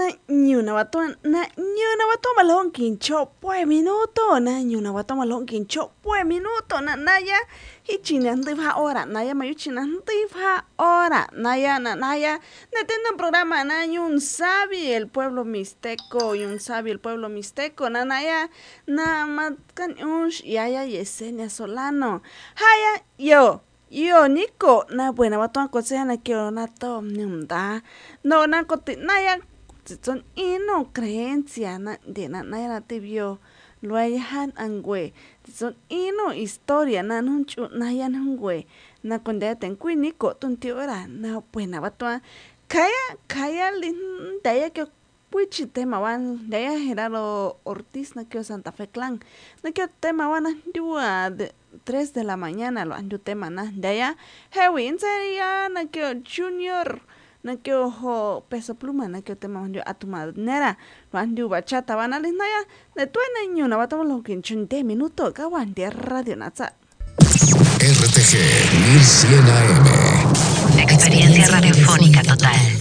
nyuna watuan malong kincho pue minuto na nyuna watuan malong kincho pue minuto na naya hichina ntiva hora naya mayuchina ntiva hora naya netendo un programa na yun sabi el pueblo mixteco na naya na matkan unsh yaya Yesenia Solano haya yo Nico na buena watuan conseja na kyo na to nyumda no na koti naya son ino creencia na de na naya na tibio luayahan angwe son ino historia na nunchu naya nungwe na konde ten kui Nico tuntiora na buena watuan kaya lin daya kyo puichi tema wan daya Gerardo Ortiz na kyo Santa Fe Clan na kyo tema wana dua de 3 de la mañana lo andu tema na daya hewi seria na kyo Junior na kyo ho Peso Pluma na kyo tema andu atumadnera lo andu bachata wana linaya de tuena nyuna watamo lo kinchun de minuto kawan de radio natsa RTG 1100 AM. Experiencia radiofónica total.